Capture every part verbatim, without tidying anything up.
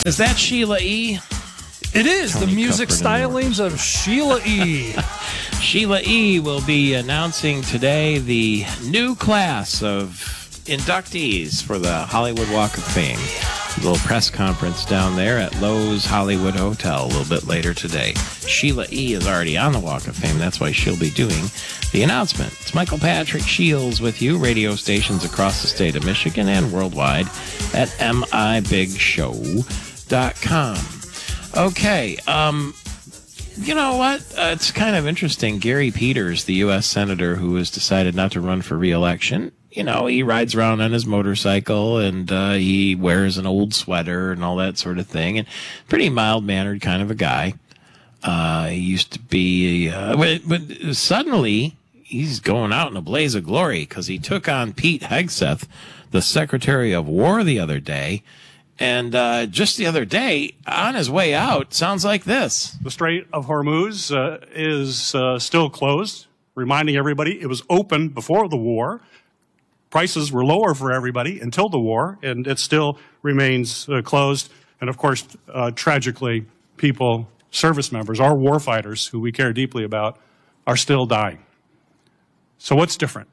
Is that Sheila E.? It is Tony the music Cuthbert stylings of Sheila E. Sheila E. will be announcing today the new class of inductees for the Hollywood Walk of Fame. A little press conference down there at Lowe's Hollywood Hotel a little bit later today. Sheila E. is already on the Walk of Fame. That's why she'll be doing the announcement. It's Michael Patrick Shields with you, radio stations across the state of Michigan and worldwide at M I Big Show dot com. Okay, um, you know what? Uh, it's kind of interesting. Gary Peters, the U S senator who has decided not to run for re-election, you know, he rides around on his motorcycle and uh, he wears an old sweater and all that sort of thing. And pretty mild-mannered kind of a guy. Uh, he used to be, uh, but, but suddenly he's going out in a blaze of glory because he took on Pete Hegseth, the Secretary of War, the other day. And uh, just the other day, on his way out, sounds like this. The Strait of Hormuz uh, is uh, still closed, reminding everybody it was open before the war. Prices were lower for everybody until the war, and it still remains uh, closed. And, of course, uh, tragically, people, service members, our war fighters, who we care deeply about, are still dying. So what's different?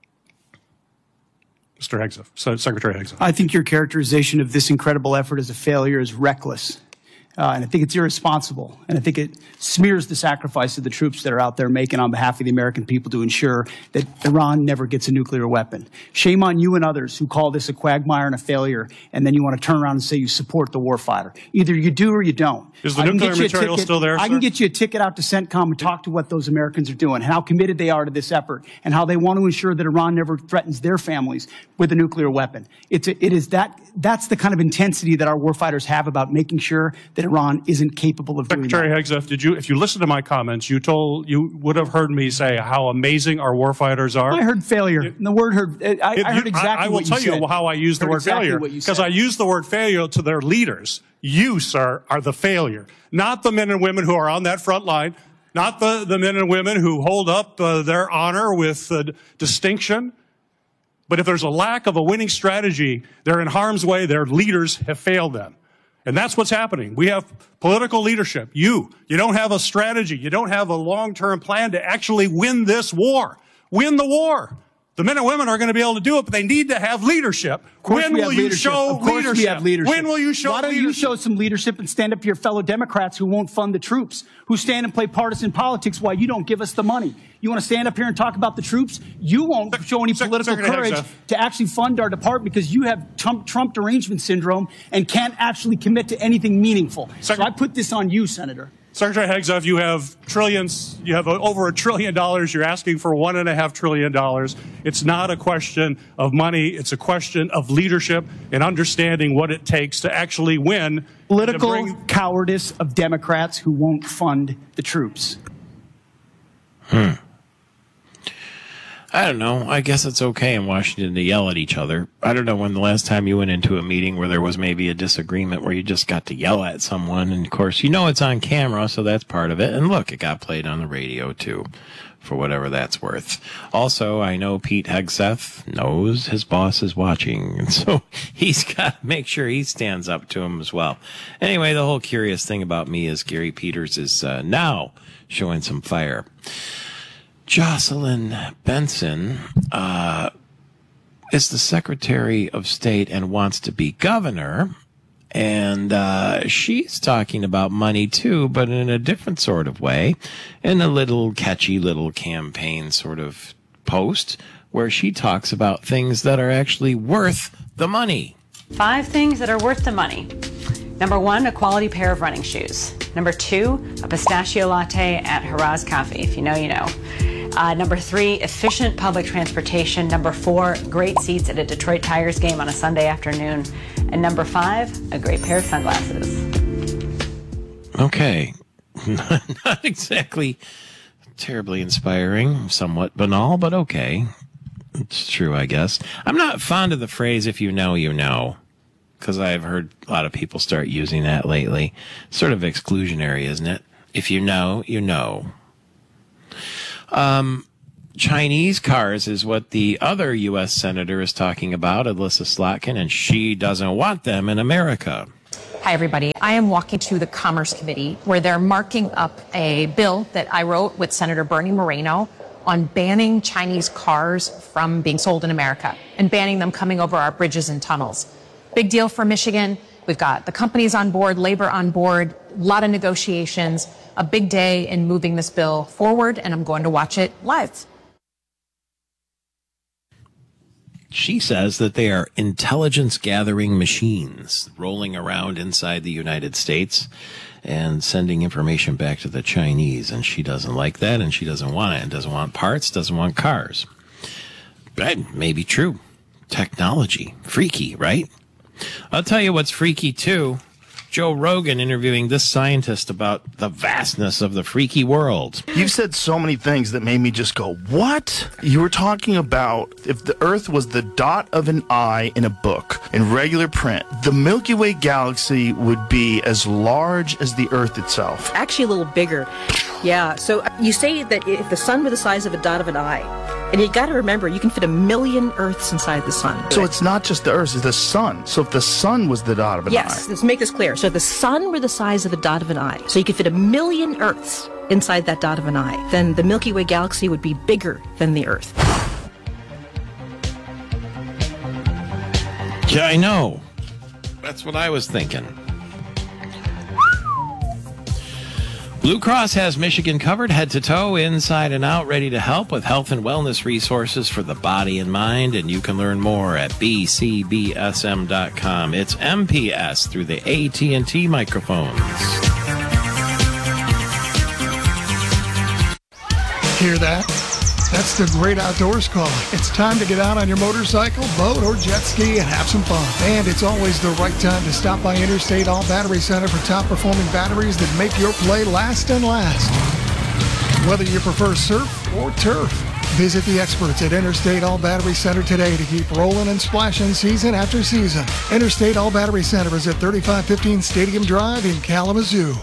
Mister Hegseth, so Secretary Hegseth. I think your characterization of this incredible effort as a failure is reckless. Uh, and I think it's irresponsible. And I think it smears the sacrifice of the troops that are out there making on behalf of the American people to ensure that Iran never gets a nuclear weapon. Shame on you and others who call this a quagmire and a failure, and then you want to turn around and say you support the warfighter. Either you do or you don't. Is the nuclear material still there, I sir? can get you a ticket out to CENTCOM and talk to what those Americans are doing, and how committed they are to this effort, and how they want to ensure that Iran never threatens their families with a nuclear weapon. It's a, it is that, that's the kind of intensity that our warfighters have about making sure that Iran isn't capable of doing that. Secretary Hegseth, did you, if you listen to my comments, you told, you would have heard me say how amazing our warfighters are. I heard failure. It, and the word heard, I, it, I heard exactly I, I will what you tell said. you how I use the Heard word exactly failure, what you because said. I use the word failure to their leaders. You, sir, are the failure, not the men and women who are on that front line, not the, the men and women who hold up uh, their honor with uh, distinction. But if there's a lack of a winning strategy, they're in harm's way. Their leaders have failed them. And that's what's happening. We have political leadership. You, you don't have a strategy. You don't have a long-term plan to actually win this war. Win the war. The men and women are going to be able to do it, but they need to have leadership. When will you show of course leadership? We have leadership? When will you show Why don't leadership? you show some leadership and stand up to your fellow Democrats who won't fund the troops, who stand and play partisan politics while you don't give us the money? You want to stand up here and talk about the troops? You won't Se- show any Se- political Secretary courage Hegseth. to actually fund our department because you have Trump, Trump derangement syndrome and can't actually commit to anything meaningful. Sec- so I put this on you, Senator. Secretary Hegseth, you have trillions, you have over a trillion dollars. You're asking for one and a half trillion dollars. It's not a question of money. It's a question of leadership and understanding what it takes to actually win. Political bring- cowardice of Democrats who won't fund the troops. Hmm. I don't know. I guess it's okay in Washington to yell at each other. I don't know when the last time you went into a meeting where there was maybe a disagreement where you just got to yell at someone. And, of course, you know it's on camera, so that's part of it. And, look, it got played on the radio, too, for whatever that's worth. Also, I know Pete Hegseth knows his boss is watching, and so he's got to make sure he stands up to him as well. Anyway, the whole curious thing about me is Gary Peters is uh, now showing some fire. Jocelyn Benson uh, is the Secretary of State and wants to be governor. And uh, she's talking about money, too, but in a different sort of way, in a little catchy little campaign sort of post where she talks about things that are actually worth the money. Five things that are worth the money. Number one, a quality pair of running shoes. Number two, a pistachio latte at Haraz Coffee. If you know, you know. Uh, number three, efficient public transportation. Number four, great seats at a Detroit Tigers game on a Sunday afternoon. And number five, a great pair of sunglasses. Okay. Not exactly terribly inspiring, somewhat banal, but okay. It's true, I guess. I'm not fond of the phrase, if you know, you know, because I've heard a lot of people start using that lately. Sort of exclusionary, isn't it? If you know, you know. Um, Chinese cars is what the other U S senator is talking about, Alyssa Slotkin, and she doesn't want them in America. Hi, everybody. I am walking to the Commerce Committee where they're marking up a bill that I wrote with Senator Bernie Moreno on banning Chinese cars from being sold in America and banning them coming over our bridges and tunnels. Big deal for Michigan. We've got the companies on board, labor on board, a lot of negotiations, a big day in moving this bill forward, and I'm going to watch it live. She says that they are intelligence gathering machines rolling around inside the United States and sending information back to the Chinese. And she doesn't like that, and she doesn't want it, and doesn't want parts, doesn't want cars. That may be true. Technology. Freaky, right? I'll tell you what's freaky, too. Joe Rogan interviewing this scientist about the vastness of the freaky world. You've said so many things that made me just go, what? You were talking about if the Earth was the dot of an I in a book in regular print, the Milky Way galaxy would be as large as the Earth itself. Actually a little bigger. Yeah, so you say that if the sun were the size of a dot of an I, and you got to remember, you can fit a million Earths inside the sun. So it's not just the Earth, it's the sun. So if the sun was the dot of an yes, eye. let's make this clear. So if the sun were the size of a dot of an eye, so you could fit a million Earths inside that dot of an eye, then the Milky Way galaxy would be bigger than the Earth. Yeah, I know. That's what I was thinking. Blue Cross has Michigan covered head to toe, inside and out, ready to help with health and wellness resources for the body and mind. And you can learn more at b c b s m dot com. It's M P S through the A T and T microphones. Hear that? That's the Great Outdoors calling. It's time to get out on your motorcycle, boat, or jet ski and have some fun. And it's always the right time to stop by Interstate All Battery Center for top-performing batteries that make your play last and last. Whether you prefer surf or turf, visit the experts at Interstate All Battery Center today to keep rolling and splashing season after season. Interstate All Battery Center is at thirty-five fifteen Stadium Drive in Kalamazoo.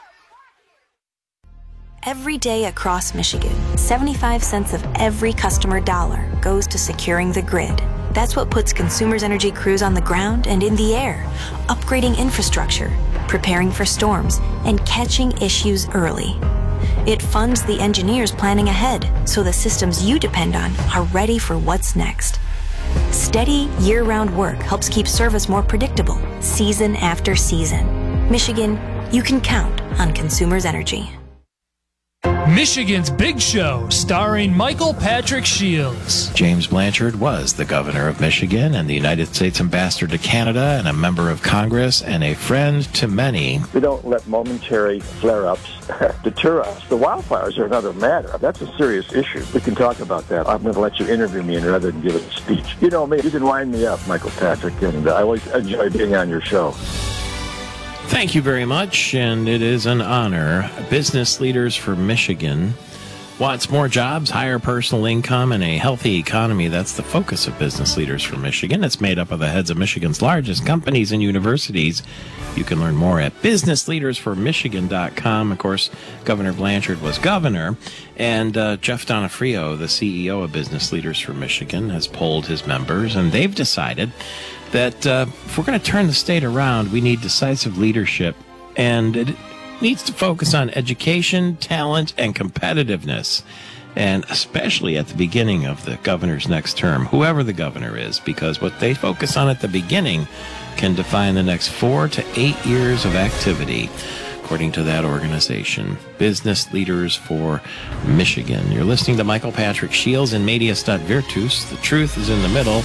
Every day across Michigan, seventy-five cents of every customer dollar goes to securing the grid. That's what puts Consumers Energy crews on the ground and in the air, upgrading infrastructure, preparing for storms, and catching issues early. It funds the engineers planning ahead so the systems you depend on are ready for what's next. Steady, year-round work helps keep service more predictable, season after season. Michigan, you can count on Consumers Energy. Michigan's Big Show, starring Michael Patrick Shields. James Blanchard was the governor of Michigan and the United States ambassador to Canada and a member of Congress and a friend to many. We don't let momentary flare-ups deter us. The wildfires are another matter. That's a serious issue. We can talk about that. I'm going to let you interview me rather than give it a speech. You know me. You can wind me up, Michael Patrick, and I always enjoy being on your show. Thank you very much, and it is an honor. Business Leaders for Michigan wants more jobs, higher personal income, and a healthy economy. That's the focus of Business Leaders for Michigan. It's made up of the heads of Michigan's largest companies and universities. You can learn more at business leaders for michigan dot com. Of course, Governor Blanchard was governor, and uh, Jeff Donofrio, the C E O of Business Leaders for Michigan, has polled his members, and they've decided that uh, if we're going to turn the state around, we need decisive leadership, and it needs to focus on education, talent, and competitiveness, and especially at the beginning of the governor's next term, whoever the governor is, because what they focus on at the beginning can define the next four to eight years of activity, according to that organization, Business Leaders for Michigan. You're listening to Michael Patrick Shields in Medias Virtus. The truth is in the middle.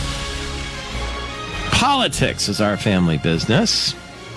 Politics is our family business.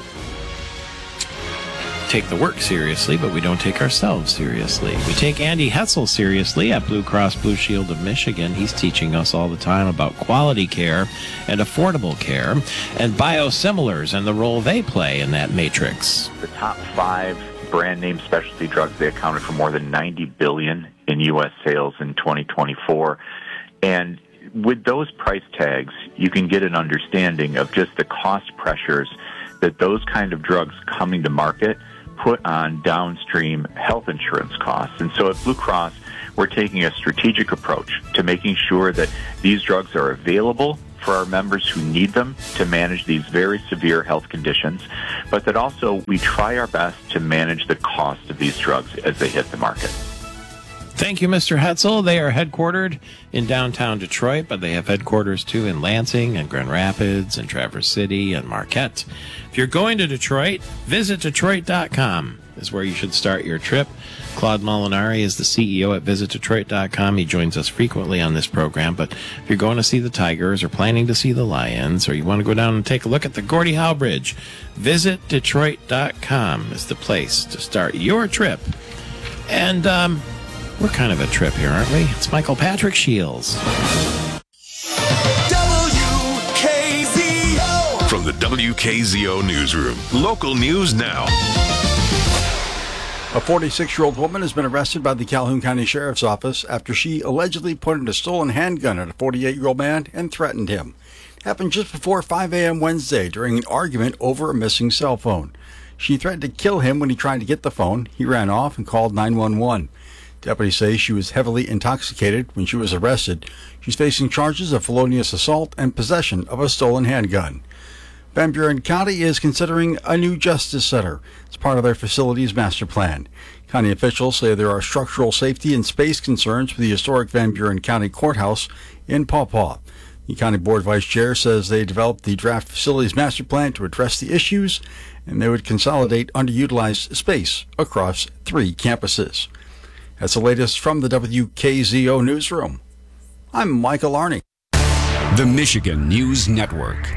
Take the work seriously, but we don't take ourselves seriously. We take Andy Hetzel seriously at Blue Cross Blue Shield of Michigan. He's teaching us all the time about quality care and affordable care and biosimilars and the role they play in that matrix. The top five brand name specialty drugs, they accounted for more than ninety billion dollars in U S sales in twenty twenty-four. And with those price tags, you can get an understanding of just the cost pressures that those kind of drugs coming to market put on downstream health insurance costs. And so at Blue Cross, we're taking a strategic approach to making sure that these drugs are available for our members who need them to manage these very severe health conditions, but that also we try our best to manage the cost of these drugs as they hit the market. Thank you, Mister Hetzel. They are headquartered in downtown Detroit, but they have headquarters, too, in Lansing and Grand Rapids and Traverse City and Marquette. If you're going to Detroit, visit Detroit dot com is where you should start your trip. Claude Molinari is the C E O at visit Detroit dot com. He joins us frequently on this program, but if you're going to see the Tigers or planning to see the Lions, or you want to go down and take a look at the Gordie Howe Bridge, visit Detroit dot com is the place to start your trip. And, um... we're kind of a trip here, aren't we? It's Michael Patrick Shields. W K Z O. From the W K Z O Newsroom. Local news now. A forty-six-year-old woman has been arrested by the Calhoun County Sheriff's Office after she allegedly pointed a stolen handgun at a forty-eight-year-old man and threatened him. It happened just before five a.m. Wednesday during an argument over a missing cell phone. She threatened to kill him when he tried to get the phone. He ran off and called nine one one. Deputies say she was heavily intoxicated when she was arrested. She's facing charges of felonious assault and possession of a stolen handgun. Van Buren County is considering a new justice center as part of their facilities master plan. County officials say there are structural safety and space concerns with the historic Van Buren County Courthouse in Paw Paw. The county board vice chair says they developed the draft facilities master plan to address the issues, and they would consolidate underutilized space across three campuses. That's the latest from the W K Z O Newsroom. I'm Michael Arney. The Michigan News Network.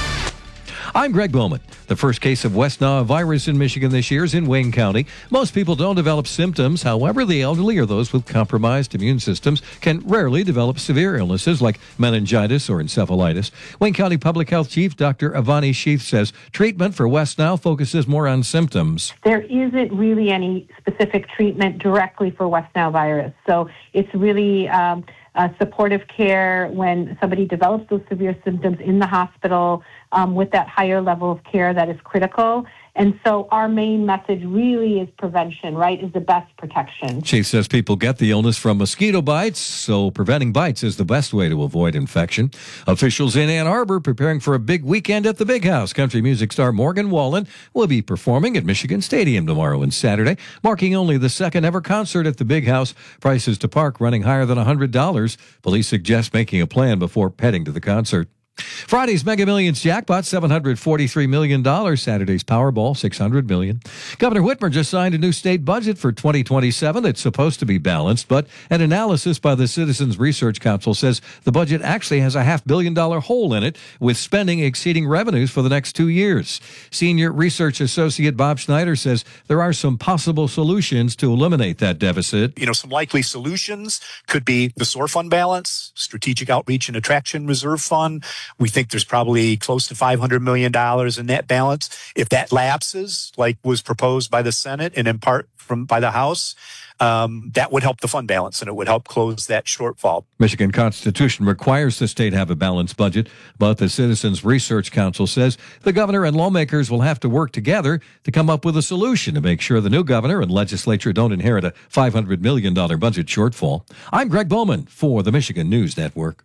I'm Greg Bowman. The first case of West Nile virus in Michigan this year is in Wayne County. Most people don't develop symptoms. However, the elderly or those with compromised immune systems can rarely develop severe illnesses like meningitis or encephalitis. Wayne County Public Health Chief Doctor Avani Sheath says treatment for West Nile focuses more on symptoms. There isn't really any specific treatment directly for West Nile virus. So it's really um, uh, supportive care when somebody develops those severe symptoms in the hospital um, with that higher level of care that is critical. And so our main message really is prevention, right, is the best protection. Chief says people get the illness from mosquito bites, so preventing bites is the best way to avoid infection. Officials in Ann Arbor preparing for a big weekend at the Big House. Country music star Morgan Wallen will be performing at Michigan Stadium tomorrow and Saturday, marking only the second ever concert at the Big House. Prices to park running higher than one hundred dollars. Police suggest making a plan before heading to the concert. Friday's Mega Millions jackpot, seven hundred forty-three million dollars. Saturday's Powerball, six hundred million dollars. Governor Whitmer just signed a new state budget for twenty twenty-seven that's supposed to be balanced, but an analysis by the Citizens Research Council says the budget actually has a half billion dollar hole in it, with spending exceeding revenues for the next two years. Senior research associate Bob Schneider says there are some possible solutions to eliminate that deficit. You know, some likely solutions could be the S O A R fund balance, Strategic Outreach and Attraction Reserve Fund. We think there's probably close to five hundred million dollars in net balance. If that lapses, like was proposed by the Senate and in part from by the House, um, that would help the fund balance and it would help close that shortfall. Michigan Constitution requires the state have a balanced budget, but the Citizens Research Council says the governor and lawmakers will have to work together to come up with a solution to make sure the new governor and legislature don't inherit a five hundred million dollars budget shortfall. I'm Greg Bowman for the Michigan News Network.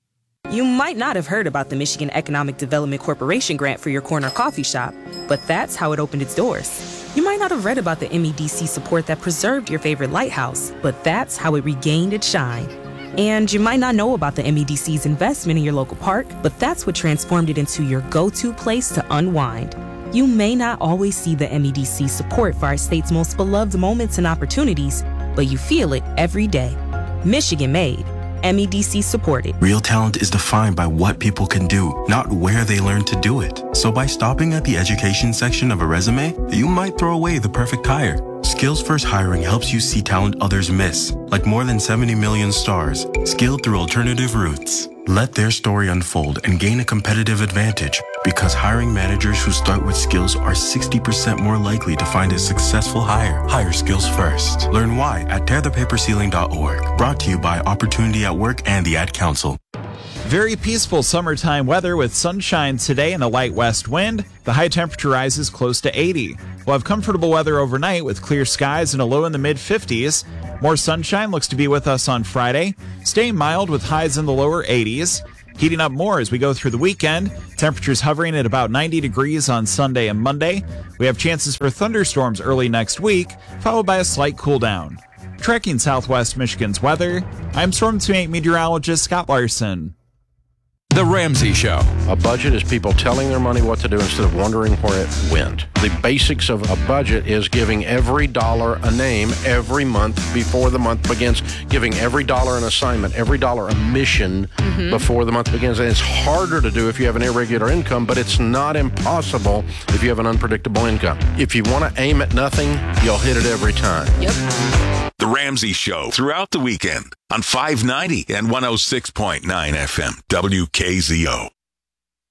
You might not have heard about the Michigan Economic Development Corporation grant for your corner coffee shop, but that's how it opened its doors. You might not have read about the M E D C support that preserved your favorite lighthouse, but that's how it regained its shine. And you might not know about the M E D C's investment in your local park, but that's what transformed it into your go-to place to unwind. You may not always see the M E D C support for our state's most beloved moments and opportunities, but you feel it every day. Michigan made. M E D C supported. Real talent is defined by what people can do, not where they learn to do it. So by stopping at the education section of a resume, you might throw away the perfect hire. Skills First Hiring helps you see talent others miss, like more than seventy million stars, skilled through alternative routes. Let their story unfold and gain a competitive advantage, because hiring managers who start with skills are sixty percent more likely to find a successful hire. Hire skills first. Learn why at tear the paper ceiling dot org. Brought to you by Opportunity at Work and the Ad Council. Very peaceful summertime weather with sunshine today and a light west wind. The high temperature rises close to eighty. We'll have comfortable weather overnight with clear skies and a low in the mid fifties. More sunshine looks to be with us on Friday, staying mild with highs in the lower eighties. heating up more as we go through the weekend. Temperatures hovering at about ninety degrees on Sunday and Monday. We have chances for thunderstorms early next week, followed by a slight cool down. Tracking Southwest Michigan's weather, I'm Storm Team eight meteorologist Scott Larson. The Ramsey Show. A budget is people telling their money what to do instead of wondering where it went. The basics of a budget is giving every dollar a name every month before the month begins, giving every dollar an assignment, every dollar a mission mm-hmm. before the month begins. And it's harder to do if you have an irregular income, but it's not impossible if you have an unpredictable income. If you want to aim at nothing, you'll hit it every time. Yep. The Ramsey Show throughout the weekend on five ninety and one oh six point nine F M W K Z O.